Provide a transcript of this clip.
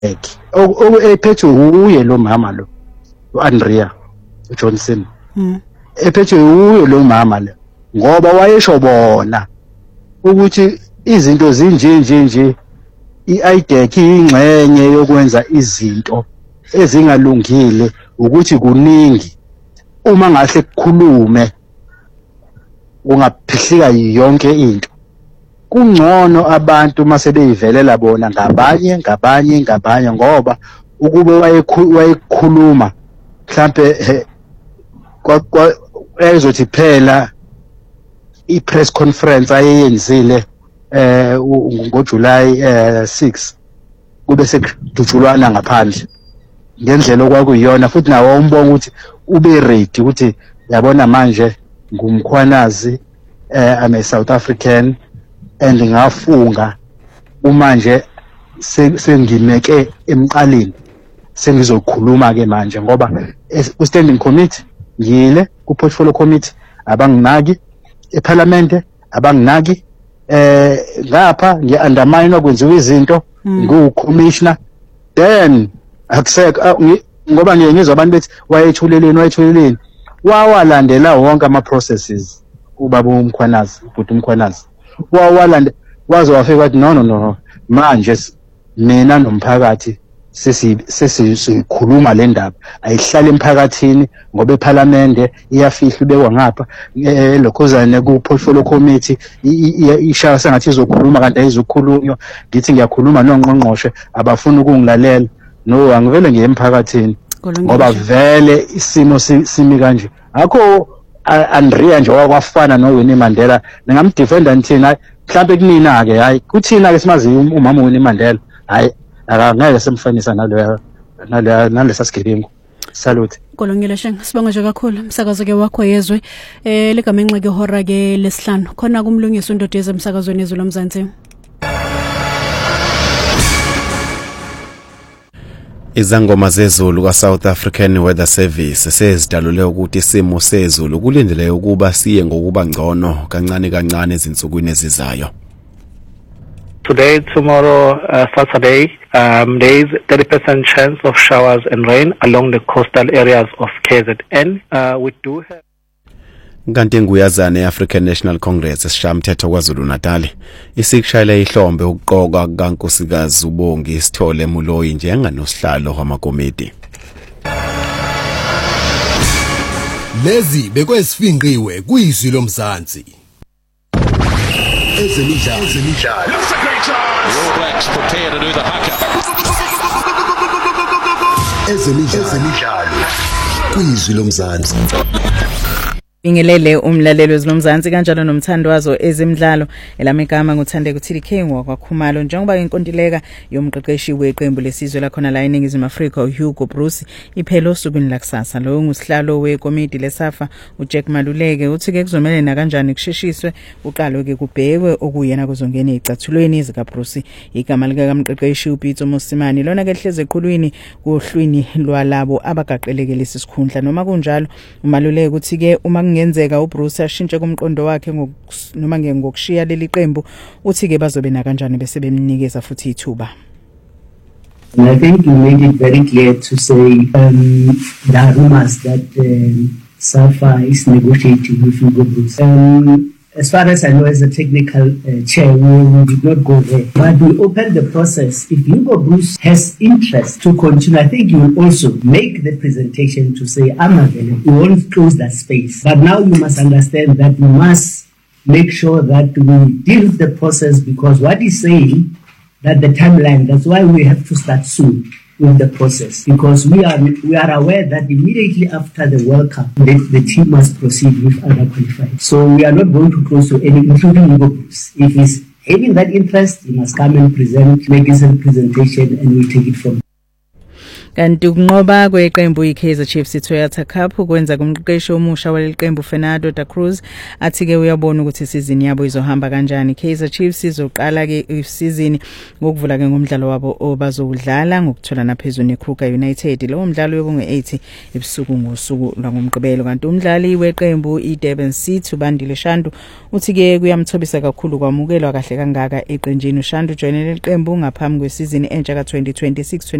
Ephethwe uye lo mama lo uAndrea Johnson. Ephethwe uye lo mama lo ngoba wayesho bona ukuthi izinto nje iIDEC ingxenye yokwenza izinto ezingalungile ukuthi kuningi uma ngahle kukhulume ungaphihlika yonke into. Kungcono abantu mase beyivelela bona ngabanye ngoba ukube wayekhuluma mhlambe ezothi phela i-press conference ayeyenzile ngoJuly 6 kube sekudutshulwana ngaphandle ngendlela okwakuyiyona futhi nawo umbonga ukuthi ube ready ukuthi yabona manje ngumkhwanazi I'm a South African and ngafunga umanje sengimeke emqaleni sengizokhuluma ke manje ngoba ku standing committee ngile ku portfolio committee abanginaki eParliament abanginaki ngapha ngiundermine okwenziwa izinto ngu-commissioner then akuseka ngoba ngiyengizwa abantu bethi wayethuleleni wawalandela wonke ama-processes ubaba umkhwanazi ubhuti umkhwanazi wawalandela waze wafika wathi no manje mina nomphakathi sesikhuluma le ndaba ayihlala emphakathini ngoba eParliament iyafihla ibekwa ngapha lokhuzane ku portfolio committee ishaya sengathi izokhuluma kanti ayizokhulunywa ngithi ngiyakhuluma nongqongqoshe abafuna ukungilalela no angivele ngiye emphakathini ngoba vele isimo simi kanje akho Andrea nje wakwafana noWinnie Mandela ningamdefenda nithina mhlambe kunina ke hayi kuthina ke simazi umama uWinnie Mandela hayi akangeke semfanisa nalesa sigebengu. Salute. Kolongile Sheng, sibonga nje kakhulu umsakazo ke wakho yezwe ligama enxeke ihora ke lesihlanu khona kumlungisa uNdodezi emsakazweni ezwe loMzansi. Izangoma zezulu kaSouth African Weather Service sezidalule ukuthi isimo sezulu kulindele ukuba siye ngokuba ngcono kancane ezinsukwini ezizayo. Today, tomorrow, Saturday, there is 30% chance of showers and rain along the coastal areas of KZN. We do have kanti nguyazana eAfrican National Congress esishamthetho kwaZulu Natal isikushayela ihlombe ukuqoka kaNkosikazi uBongi Sithole Muloyi njenganosihlalo wamakomiti. Lezi bekwesifinqiwe kuyizwi loMzansi. Ezemidlalo. All Blacks prepare to do the haka. Ezemidlalo. Kuyizwi loMzansi. Ingelele umlalelo weZilomzansi kanjalo nomthandwazo ezemidlalo elamegama nguThandeka uTTK wakwaKhumalo njengoba inkontileka yomqeqeshi weqembu lesizwe lakhona la eNingizimu Afrika uHugo Bruce iphela osukwini lakusasa. Lo ngusihlalo wekomiti leSAFA uJack Maluleke uthi ke kuzomela na kanjani kusheshiswe uqalo ke kubhekwe okuyena kuzongena ezicathulweni zika Bruce. Igama lika kamqeqeshi uPitso Mosimane lona ke hleze eqhulwini kuhlwini lwalabo abagaqeleke lesisikhundla noma kunjalo uMaluleke uthi ke uma ngenzeka uBruce ashintshe kumqondo wakhe noma ngokushiya leli qembu uthi ke bazobe na kanjani bese bemnikeza futhi ithuba. And I think you made it very clear to say there are rumors that SAFA is negotiating with Hugo Bruce. As far as I know, as a technical chair, we did not go there. But we opened the process. If Hugo Bruce has interest to continue, I think you will also make the presentation to say, I'm available. We won't close that space. But now you must understand that we must make sure that we deal with the process, because what he's saying, that the timeline, that's why we have to start soon with the process, because we are aware that immediately after the World Cup, the team must proceed with other qualifiers. So we are not going to close to any, including Hugo Bruce. If he's having that interest, he must come and make his presentation, and we take it from there. Kanti ukunqoba kweqembu iKaizer Chiefs iToyota Cup kwenza kumqeqeshi omusha waleqembu Fernando da Cruz athi ke uyabona ukuthi isizini yabo izohamba kanjani. Kaizer Chiefs izoqala ke isizini ngokuvula ke ngomdlalo wabo obazowudlala ngokuthola naphezulu neKruger United. Lo mdlalo yokunge-8 ebusuku ngosuku lwangomgqibelo. Kanti umdlali weqembu iDurban City uBandile Shandu uthi ke kuyamthobisa kakhulu kwamukelwa kahle kangaka eqenjini. uShandu joinele iqembu ngaphambi kwesizini entsha ka 2026